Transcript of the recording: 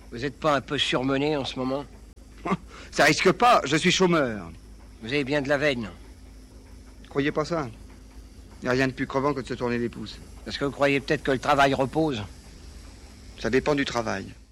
Vous êtes pas un peu surmené en ce moment? Ça risque pas, je suis chômeur. Vous avez bien de la veine. Croyez pas ça. Y a rien de plus crevant que de se tourner les pouces. Parce que vous croyez peut-être que le travail repose. Ça dépend du travail.